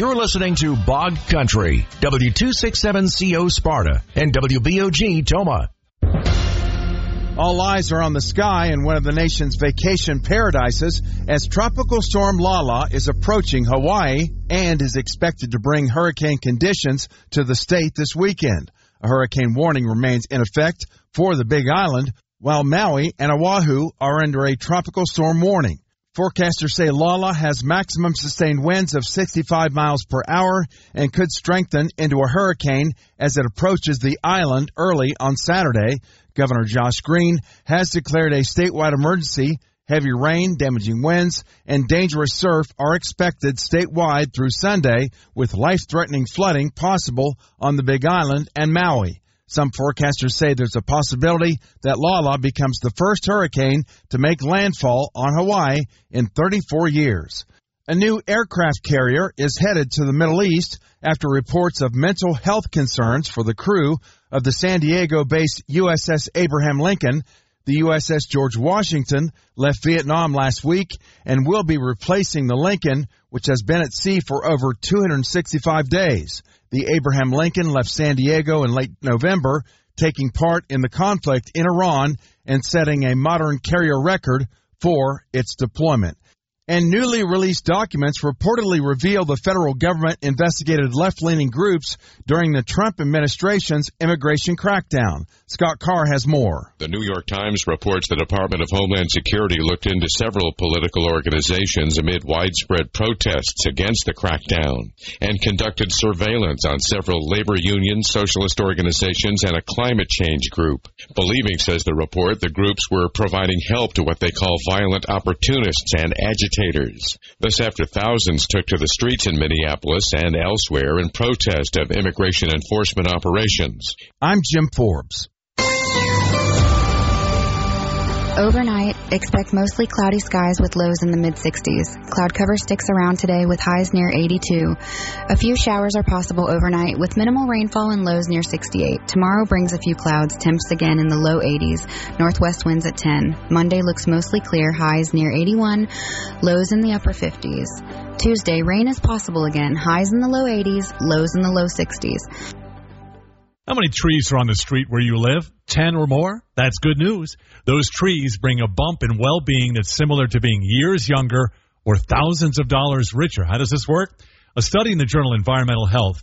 You're listening to Bog Country, W267CO Sparta, and WBOG Toma. All eyes are on the sky in one of the nation's vacation paradises as Tropical Storm Lala is approaching Hawaii and is expected to bring hurricane conditions to the state this weekend. A hurricane warning remains in effect for the Big Island, while Maui and Oahu are under a tropical storm warning. Forecasters say Lala has maximum sustained winds of 65 miles per hour and could strengthen into a hurricane as it approaches the island early on Saturday. Governor Josh Green has declared a statewide emergency. Heavy rain, damaging winds, and dangerous surf are expected statewide through Sunday, with life-threatening flooding possible on the Big Island and Maui. Some forecasters say there's a possibility that Lala becomes the first hurricane to make landfall on Hawaii in 34 years. A new aircraft carrier is headed to the Middle East after reports of mental health concerns for the crew of the San Diego-based USS Abraham Lincoln. The USS George Washington left Vietnam last week and will be replacing the Lincoln, which has been at sea for over 265 days. The Abraham Lincoln left San Diego in late November, taking part in the conflict in Iran and setting a modern carrier record for its deployment. And newly released documents reportedly reveal the federal government investigated left-leaning groups during the Trump administration's immigration crackdown. Scott Carr has more. The New York Times reports the Department of Homeland Security looked into several political organizations amid widespread protests against the crackdown and conducted surveillance on several labor unions, socialist organizations, and a climate change group. Believing, says the report, the groups were providing help to what they call violent opportunists and agitators. This after thousands took to the streets in Minneapolis and elsewhere in protest of immigration enforcement operations. I'm Jim Forbes. Overnight, expect mostly cloudy skies with lows in the mid-60s. Cloud cover sticks around today with highs near 82. A few showers are possible overnight with minimal rainfall and lows near 68. Tomorrow brings a few clouds, temps again in the low 80s. Northwest winds at 10. Monday looks mostly clear, highs near 81, lows in the upper 50s. Tuesday, rain is possible again, highs in the low 80s, lows in the low 60s. How many trees are on the street where you live? 10 or more? That's good news. Those trees bring a bump in well-being that's similar to being years younger or thousands of dollars richer. How does this work? A study in the journal Environmental Health